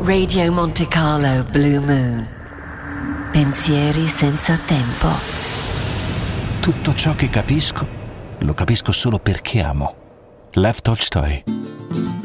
Radio Monte Carlo Blue Moon. Pensieri senza tempo. Tutto ciò che capisco, lo capisco solo perché amo. Lev Tolstoi.